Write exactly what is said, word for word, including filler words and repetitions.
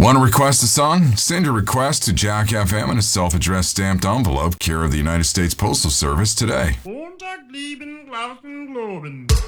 Want to request a song? Send your request to Jack F M in a self-addressed stamped envelope, care of the United States Postal Service today. Montag lieben, Glauben, Globen.